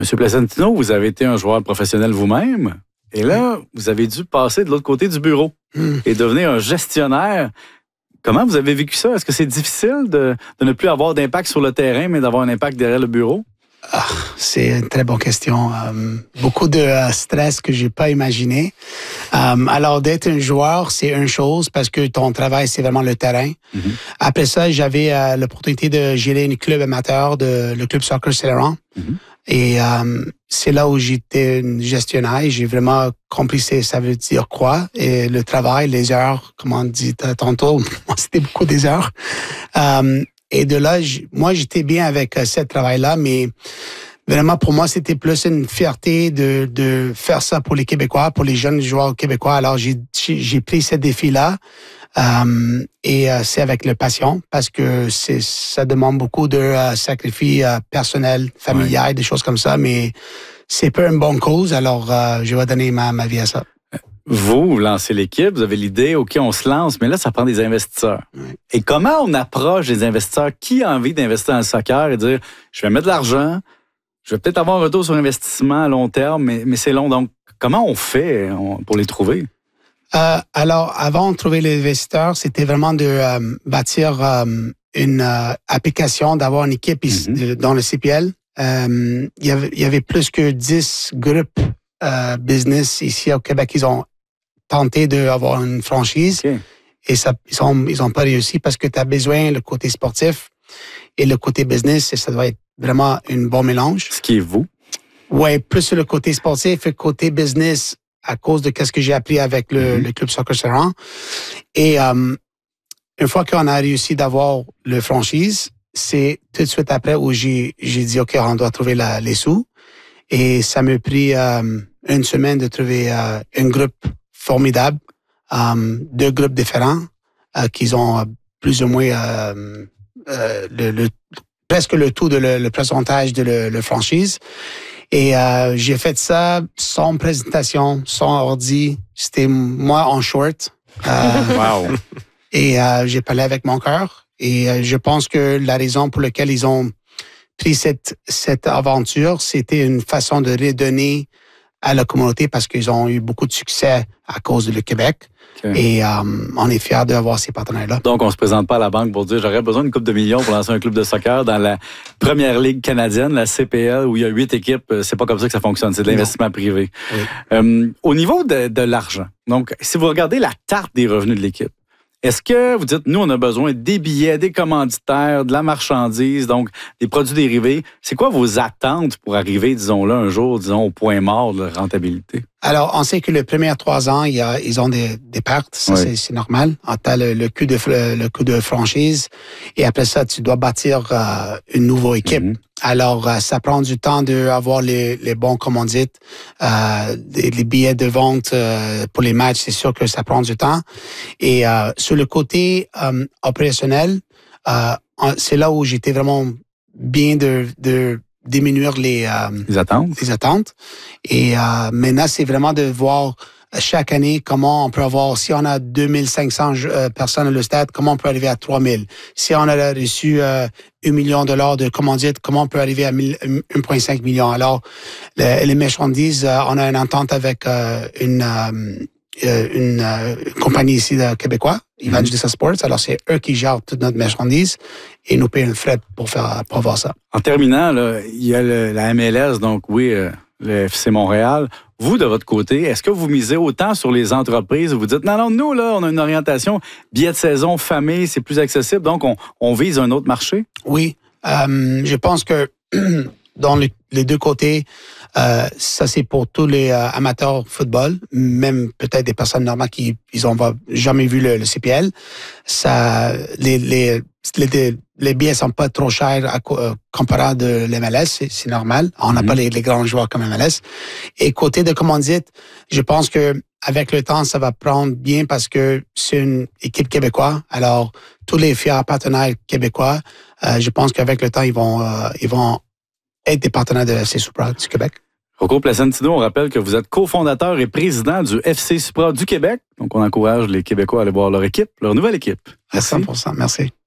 Monsieur Placentino, vous avez été un joueur professionnel vous-même. Et là, vous avez dû passer de l'autre côté du bureau et devenir un gestionnaire. Comment vous avez vécu ça? Est-ce que c'est difficile de ne plus avoir d'impact sur le terrain, mais d'avoir un impact derrière le bureau? C'est une très bonne question. Beaucoup de stress que j'ai pas imaginé. Alors, d'être un joueur, c'est une chose parce que ton travail, c'est vraiment le terrain. Après ça, j'avais l'opportunité de gérer un club amateur, le club Soccer Saint-Laurent. Et c'est là où j'étais une gestionnaire. J'ai vraiment compris ça veut dire quoi. Et le travail, les heures, comme on dit tantôt, moi, c'était beaucoup des heures. Et de là, moi, j'étais bien avec ce travail-là, mais vraiment, pour moi, c'était plus une fierté de faire ça pour les Québécois, pour les jeunes joueurs québécois. Alors, j'ai pris ce défi-là. Et c'est avec le passion parce que ça demande beaucoup de sacrifices personnels, familiales, des choses comme ça, mais c'est pas une bonne cause, alors je vais donner ma vie à ça. Vous lancez l'équipe, vous avez l'idée, OK, on se lance, mais là, ça prend des investisseurs. Et comment on approche des investisseurs? Qui a envie d'investir dans le soccer et dire, je vais mettre de l'argent, je vais peut-être avoir un retour sur investissement à long terme, mais c'est long. Donc, comment on fait pour les trouver? Alors, avant de trouver les investisseurs, c'était vraiment de bâtir une application, d'avoir une équipe dans le CPL. Il y avait plus que 10 groupes business ici au Québec. Ils ont tenté d'avoir une franchise et ils ont pas réussi parce que tu as besoin le côté sportif et le côté business et ça doit être vraiment un bon mélange. Ce qui est vous? Oui, plus le côté sportif et le côté business à cause de ce que j'ai appris avec le club Soccer Saint-Laurent. Et une fois qu'on a réussi d'avoir le franchise, c'est tout de suite après où j'ai dit, OK, on doit trouver les sous. Et ça m'a pris une semaine de trouver un groupe formidable, 2 groupes différents qui ont plus ou moins presque le tout de le pourcentage de le franchise. Et j'ai fait ça sans présentation, sans ordi. C'était moi en short. Wow. Et j'ai parlé avec mon cœur. Et je pense que la raison pour laquelle ils ont pris cette aventure, c'était une façon de redonner à la communauté parce qu'ils ont eu beaucoup de succès à cause du Québec. Et on est fiers d'avoir ces partenaires-là. Donc, on ne se présente pas à la banque pour dire j'aurais besoin d'une coupe de millions pour lancer un club de soccer dans la première ligue canadienne, la CPL, où il y a 8 équipes. C'est pas comme ça que ça fonctionne. C'est de l'investissement privé. Oui. Au niveau de l'argent, donc, si vous regardez la tarte des revenus de l'équipe, est-ce que vous dites, nous, on a besoin des billets, des commanditaires, de la marchandise, donc des produits dérivés. C'est quoi vos attentes pour arriver, disons-là, un jour, disons, au point mort de la rentabilité? Alors, on sait que les premiers 3 ans, ils ont des pertes. Ça, c'est normal. Tu as le coût de franchise. Et après ça, tu dois bâtir une nouvelle équipe. Alors, ça prend du temps d'avoir les bons commandites, les billets de vente pour les matchs. C'est sûr que ça prend du temps. Et sur le côté opérationnel, c'est là où j'étais vraiment bien de diminuer les attentes. Et maintenant, c'est vraiment de voir chaque année comment on peut avoir, si on a 2500 personnes à le stade, comment on peut arriver à 3000. Si on a reçu $1 million de commandites, comment on peut arriver à 1,5 million. Alors, les marchandises, on a une entente avec une compagnie ici de Québécois, Evangelista Sports. Alors, c'est eux qui gèrent toute notre marchandise et nous payent une frais pour voir ça. En terminant, là, il y a la MLS, donc oui, le FC Montréal. Vous, de votre côté, est-ce que vous misez autant sur les entreprises? Vous dites, non, nous, là, on a une orientation billet de saison, famille, c'est plus accessible, donc on vise un autre marché? Oui. Je pense que dans les deux côtés, ça c'est pour tous les amateurs de football, même peut-être des personnes normales qui n'ont jamais vu le CPL. Ça, les billets sont pas trop chers comparé de l'MLS, c'est normal. On n'a pas les grands joueurs comme MLS. Et côté de commandite, je pense que avec le temps, ça va prendre bien parce que c'est une équipe québécoise. Alors, tous les fiers partenaires québécois, je pense qu'avec le temps, ils vont être des partenaires de FC Supra du Québec. Rocco Placentino, on rappelle que vous êtes cofondateur et président du FC Supra du Québec. Donc, on encourage les Québécois à aller voir leur équipe, leur nouvelle équipe. À 100%. Merci.